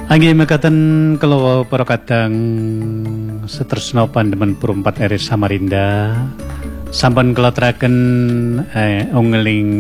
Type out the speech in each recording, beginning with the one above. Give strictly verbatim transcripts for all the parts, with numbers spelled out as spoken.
Anggi mekaten kalau para kadang setresno pandemen perumpat eri Samarinda sampun kelaturaken eh, ungling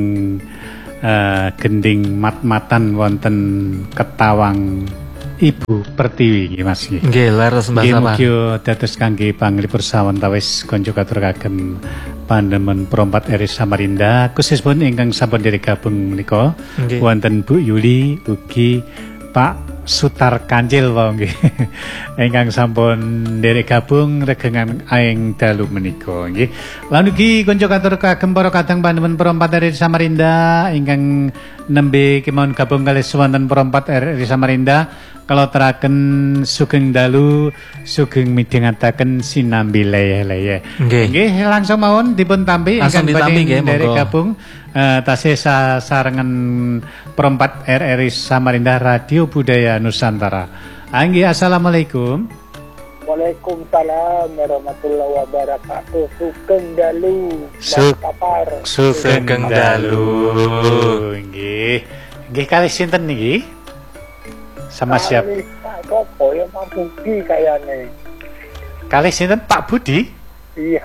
eh, gending mat-matan wonten Ketawang Ibu Pertiwi nggih Mas nggih. Nggih, leres Mbah Sapar. Nggih mugi dados kangge panglipur sawetawis kanca katuraken pandemen perumpat eri Samarinda khususipun ingkang sampun dirgabung menika wonten Bu Yuli ugi Pak Sutar Kancil wae nggih. Ingkang sampun nderek gabung regengan aing dalu menika nggih. Lan ugi kanca katur kagem para kadang pandemen perempat R R I Samarinda ingkang nembe kemawon gabung kalih wonten perempat R R I Samarinda kalau teraken sugeng dalu sugeng midhangetaken sinambi leye-leye. Nggih, langsung mawon dipun tampi ingkang badhe nderek gabung Uh, tasih sa sarengan perempat R R I Samarinda Radio Budaya Nusantara. Anggi, assalamualaikum. Waalaikumsalam warahmatullahi wabarakatuh. Sugeng dalu, Suk Sapar. Sugeng dalu. Nggih. Nggih kalih sinten niki? Sama siapa? Pak Sopo ya Pak Budi kayane. Kalih sinten Pak Budi? Iya.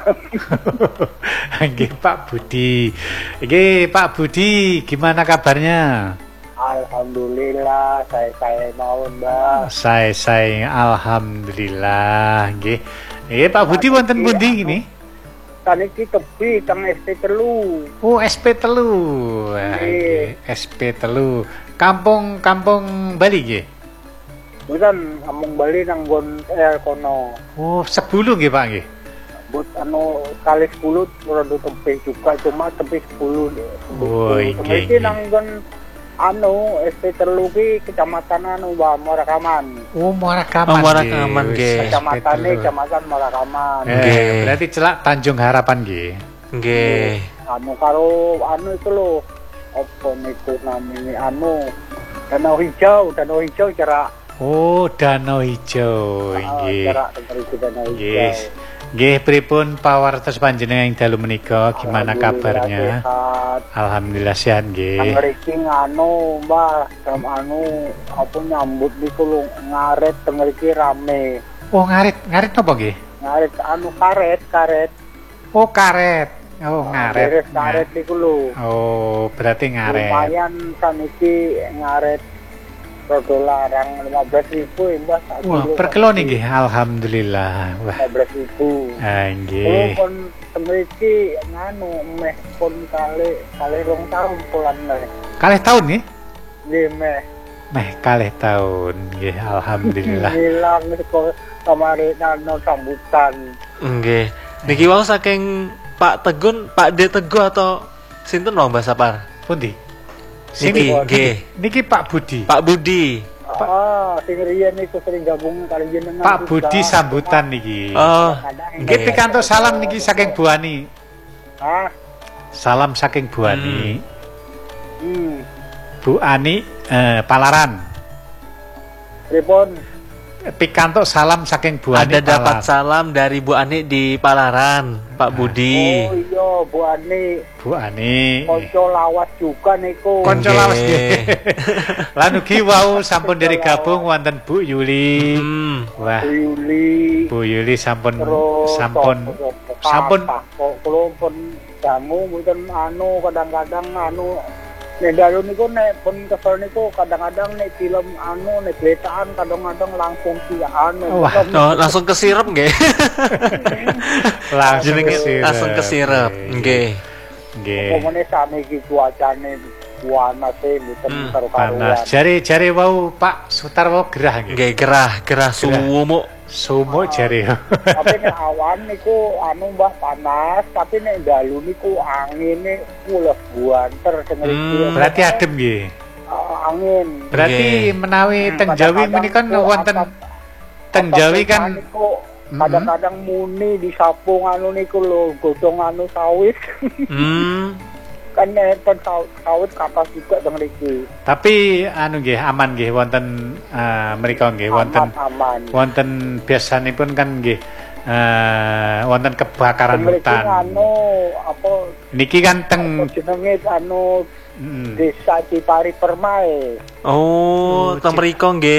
Nggih Pak Budi. Nggih Pak Budi, gimana kabarnya? Alhamdulillah, saya saya mau Mbak. Saya saya alhamdulillah nggih. Nggih Pak Budi wonten pundi ini? Kan iki tebi teng S P telu. Oh, S P telu. Nggih, S P telu. Kampung Kampung Bali nggih. Bukan kampung Bali nang nggon eh kono. Oh, sepuluh nggih Pak nggih. But anu kali sepuluh produk tempe juga cuma tempe sepuluh oh iki nanggon anu S P telu ki kecamatan anu Mbak Morakaman. Oh Morakaman. Oh Morakaman nggih. Kecamatane Kecamatan Morakaman. Eh, berarti celak Tanjung Harapan nggih. Nggih. Anu karo anu itu lho apa niku namanya anu Danau Hijau, Danau Hijau cerak. Oh, Danau Hijau nggih. Cerak tempat Danau Hijau. Nggih, pripun pawartos panjenengan ing dalu menika gimana kabarnya? Sehat. Alhamdulillah sehat nggih. Ngriki anu, Mbah, jam anu apa nyambut niku lho ngaret teng mriki rame. Oh, ngaret, ngaret napa nggih? Ngaret anu karet, karet. Oh, karet. Oh, ngaret. Ngaret, ngaret niku lho. Oh, berarti ngaret. Lumayan saniki ngaret rodo larang lima belas ribu Mbah. Wah, per kilo nggih. Alhamdulillah. Wah. lima belas ribu. Ah, nggih. Pun temriki nganu meh pun kali kali rong tahun pulan meh. Kalih tahun nggih? Nggih meh. Meh kalih tahun nggih. Alhamdulillah. Hilang niku kemarin anu sambutan. Nggih. Niki wau saking Pak Tegun, Pak D Teguh atau sinten wae Mbah Sapar? Pundi? Niki nggih. Niki Pak Budi. Pak Budi. Ah, sing riyen niku sering gabung kali jenengan. Pak Budi sambutan niki. Oh. Nggih pikantuk salam niki saking Bu Ani. Ah. Salam saking Bu Ani. Hmm. Bu Ani eh, Palaran. Pripun? Pikantuk salam saking Bu Ani. Ada dapat salam dari Bu Ani di Palaran, Pak Budi. Oh iya, Bu Ani. Bu Ani. Konco lawas juga niku. Konco lawas nggih. Lan ugi wau sampun dari gabung wonten Bu Yuli. Hmm. Wah. Bu Yuli. Bu Yuli sampun Terus, sampun sampun kula pun dangu mboten anu kadang-kadang anu nek dalu niku nek pun kesel niku kadang-kadang nek film anu nek gletaan kadang-kadang langsung ki anu. Wah, oh, langsung kesirep nggih. langsung kesirep. Langsung kesirep. Nggih. Nggih. Pomone sami iki cuacane panas e mboten karo karuan. Jare jare wau Pak Sutar wau gerah nggih. Nggih, gerah, gerah sumuk. Sumuk jare. Tapi nek awan niku anu Mbah panas, tapi nek dalu niku angine ules buanter teng mriki. Hmm, berarti adem nggih. Uh, angin. Berarti okay. Menawi teng Jawi menika wonten teng Jawi kan kadang-kadang muni disapu anu niku lho godhong anu sawit. Hmm. Kan nek sawit kapas juga teng mriki. Tapi anu nggih aman nggih wonten uh, mrika nggih wonten wonten biasanipun kan nggih uh, wonten kebakaran hutan. Anu apa niki kan teng jenenge anu Hmm. Desa Cipari Permai. Oh, teng mriko nggih.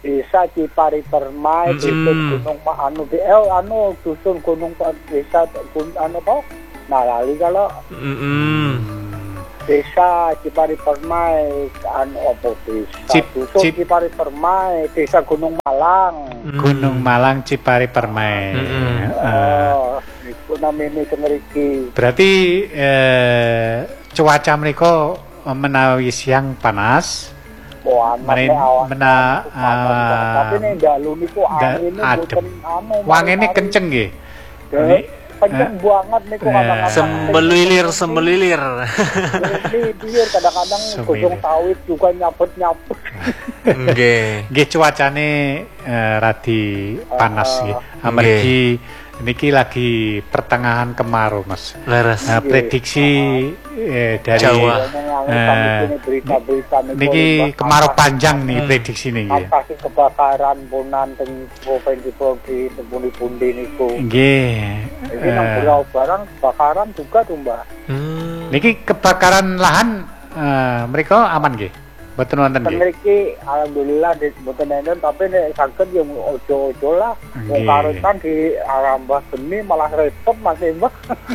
Desa Cipari Permai, Mm-mm. dusun Gunung Ma anu di eh, anu dusun Gunung Pa- desa gun, anu apa? Nah, lali kalau Mm-mm. desa Cipari Permai anu apa desa Cip- dusun Cip- Cipari Permai, desa Gunung Malang. Gunung Malang Cipari Permai. Mm-mm. Eh, Oh, iku namine kengeriki. berarti eh, cuaca mereka menawi siang panas, Oh, anak Main- nek awan mena- panas, panas. Tapi nek dalu niku da- angin adem. boten anu. wangene mari-mari. kenceng nggih. Eh, Ini- Kenceng banget niku eh, kadang-kadang. Sembelilir, sembelilir. Sembelilir kadang-kadang Sembelilir. gosong sawit juga nyabut-nyabut. Nggih. Nggih cuacane eh, radi panas Ah, nggih. Amargi niki lagi pertengahan kemarau, Mas. Leres. Nah, prediksi eh, dari Jawa. Eh, berita-berita niku niki limbah kemarau panas. panjang nih Hmm. prediksi nih nggih. Atasi kebakaran punan teng provinsi-provinsi teng pundi-pundi niku. Nggih. Ini nang eh, Pulau Barang kebakaran juga tuh, Mbak. Hmm. Niki kebakaran lahan eh, mereka aman nggih? Mboten wonten nggih. Memiliki alhamdulillah di mboten enten tapi nek saged yang ojo-ojo lah. Wong Nggih. karetan di arambah geni malah repot Mas Mbak.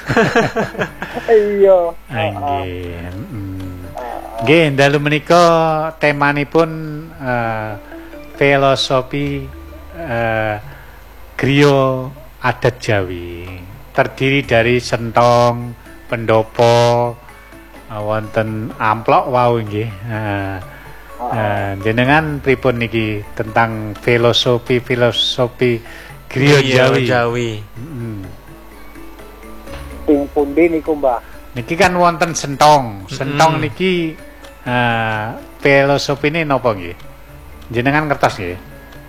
Iya. Ah, Nggih. mm. Ah, Nggih, dalu menika temanipun eh, filosofi eh, griya adat Jawi. Terdiri dari sentong, pendopo, eh, wonten amplok wau nggih. Eh, eh, jenengan pripun niki tentang filosofi-filosofi griya Jawi. Jawi. Mm. Ting pundi niku, Mbak. Niki kan wonten sentong. Sentong Mm-mm. niki eh filosofi ini napa nggih? Jenengan ngertos nggih?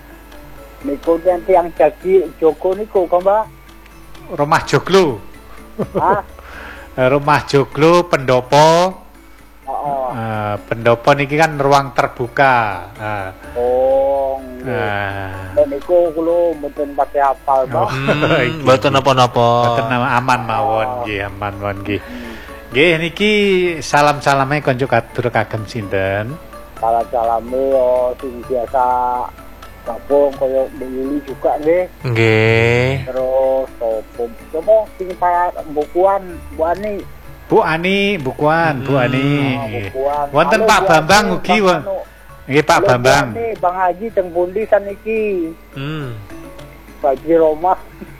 Niku yang tiang jadi Joko niku, kok Mbak. Rumah joglo. Hah? Eh, Rumah joglo pendopo. Oh, eh, pendopo niki kan ruang terbuka. Eh, oh. eh, Dan niku kulo mboten pati hafal, Mbak. Oh. Hmm, mboten napa-napa. Boten nama aman mawon nggih, aman mawon nggih. Nggih niki salam-salame konco katur kagem sinten? Salam-salame yo sing biasa gabung koyo Yuli juga nggih. Nggih. Terus sopo sopo sing para bukuan Bu Ani. Bu Ani, bukuan, Bu Hmm. Ani. Ah, nggih. bukuan. Wonten Halo, Pak Bu Bambang Ani, ugi Bang won. Anu. Nggih Pak Halo, Bu Bambang. Ani, Bang Haji teng pundi saniki? Hmm. Bagi Roma.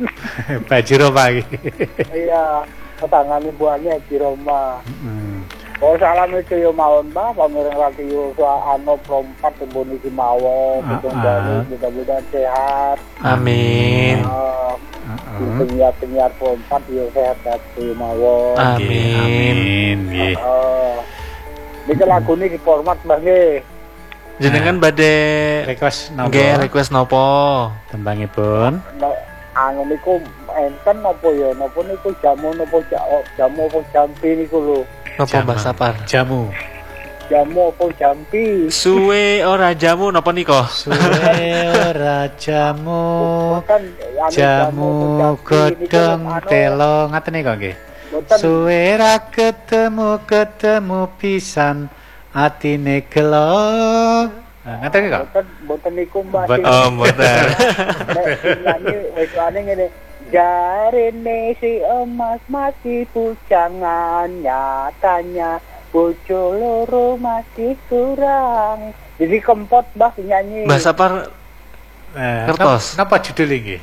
Bajiro pagi. Iya, ketangani Bu Ani Haji Roma. Hmm. Oh salam itu yo mawon Mbak, pamireng radio sa ano prompat tembun iki mawon, Ah, betul ah. dari mudah-mudahan sehat. Amin. Uh, Heeh. penyiar-penyiar prompat yo sehat kabeh mawon. Ah. Nggih, Amin. Nggih. Uh, Niki lagu niki format Mbak nggih. Jenengan badhe Request nggih napa? request napa? Tembangipun. Nah, anu niku enten napa ya? Napa niku jamu napa ja- jamu apa jampi niku lho. Napa Jamu. Mbah Sapar? Jamu. Jamu apa jampi? Suwe ora jamu napa nika? Suwe ora jamu. Boten, anu Jamu apa jampi niku godhong anu, telo ngaten nika nggih. boten. Suwe ra ketemu ketemu pisan atine gelo. Nah, ngaten nggih kok. Boten boten niku Mbak. Boten. sing- Oh, mboten. Nek sing nyanyi wis ane ngene. Jarene si emas masih pujangan, nyatanya bojo loro masih kurang. Jadi kempot Mbah sing nyanyi. Mbah Sapar Eh, Kertos. napa- Napa judul iki?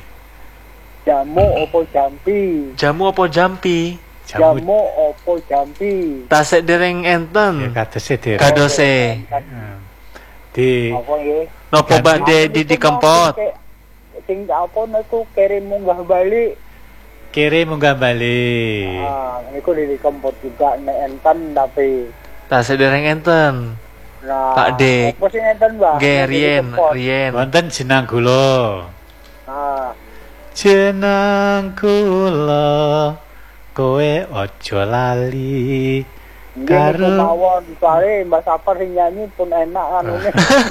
Jamu opo jampi. jamu apa jampi? Jamu Jamu opo jampi. Tasik dereng ya enten. kadose dhewe. Kadose. Hmm. Di Apa nggih? Napa Ganti. badhe di dikempot? Sing apa niku kirim munggah balik. kiri munggah bali. Ah, niku di kempot juga nek enten tapi Tasik dereng enten. nah Pak D. apa sing enten Mbah? Nggih Nek di riyen, kempot. riyen. Wonten jenang gula. Ah, Jenang kula kowe aja lali. nggih Karo- niku mawon soalé Mbak Sapar sing nyanyi pun enak anune.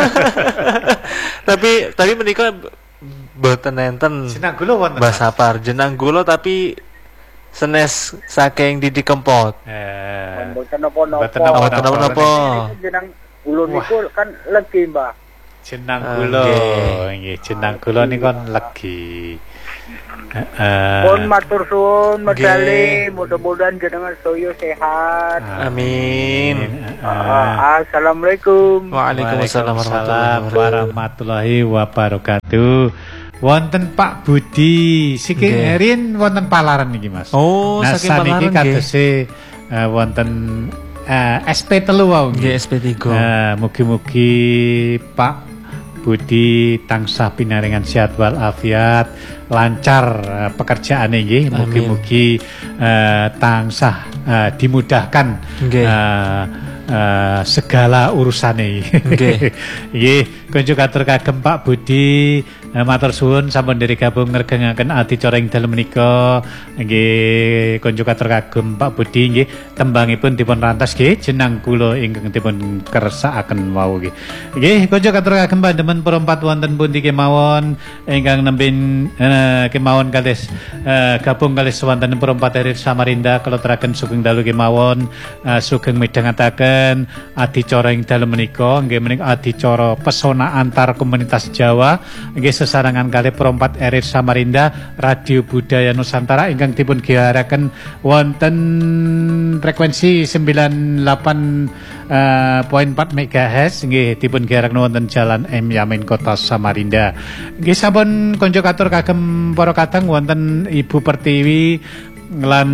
Tapi tapi menika mboten enten. Jenang gula wonten. Mbah Sapar jenang gula tapi senes saking Didi Kempot. Eh, Mboten napa-napa. Mboten napa-napa. Mboten napa-napa. Jeneng ulun niku kan legi Mbah. jenang kula nggih jenang kula niku kon legi. Heeh. Pun matur suwun medali, mudah-mudahan jenengan soyo sehat. Amin. Uh, Assalamualaikum. Waalaikumsalam warahmatullahi wabarakatuh. Wonten Pak Budi, siki Nggih. Erin wonten Palaran niki Mas. Oh, nah, saking saniki Palaran nggih. kadose uh, wonten uh, S P telu wau Nggih S P tiga. Uh, mugi-mugi Pak Budi tansah pinaringan sehat wal afiat, lancar uh, pekerjaane nggih. Mugi-mugi uh, tansah uh, dimudahkan Nggih. uh, uh, segala urusane. Nggih. Nggih, kunjuk atur kagem Pak Budi, uh, matur suwun sampun diri gabung ngregengaken adicara ing dalem menika. Nggih, kunjuk atur kagem Pak Budi nggih, tembangipun dipun rantas nggih jenang kula ingkang dipun kersakaken wau nggih. Nggih, kunjuk atur kagem panjenengan perempat wonten pundi kemawon ingkang nembin uh, kemawon kalis uh, gabung kalis wonten perempat Erit Samarinda kula teraken sugeng dalu kemawon uh, sugeng midhangetaken adicara ing dalem menika nggih menika adicara pesona antar komunitas Jawa nggih sesarengan kalih perempat Erit Samarinda Radio Budaya Nusantara ingkang dipun giharaken wonten frekuensi sembilan puluh delapan koma empat megahertz nggih dipun giharaken wonten Jalan M Yamin Kota Samarinda. Nggih sampun konco katur kagem para kadang wonten Ibu Pertiwi lan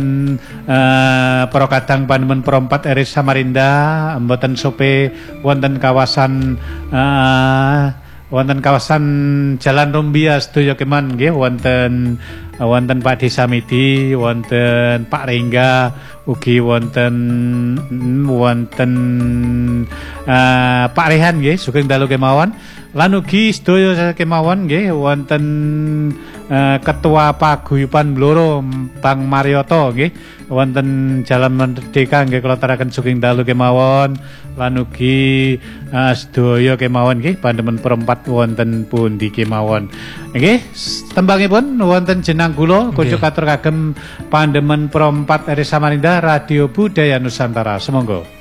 uh, para kadang panjenengan perempat Erit Samarinda mboten sope wonten kawasan uh, wonten kawasan Jalan Rumbia sedaya keman nggih wonten wonten Pak Desamidi, wonten Pak Rengga, ugi wonten wonten uh, Pak Rehan nggih sugeng dalu kemawon. Lan ugi sedaya kemawon nggih wonten uh, Ketua Paguyuban Bloro Bang Marioto nggih wonten Jalan Merdeka nggih kula teraken sugeng dalu kemawon. Lan ugi uh, sedaya kemawon nggih panjenengan perempat wonten pundi kemawon. Nggih tembangipun wonten jenang kula kunjuk atur kagem panjenengan perempat Erit Samarinda Radio Budaya Nusantara. Semonggo.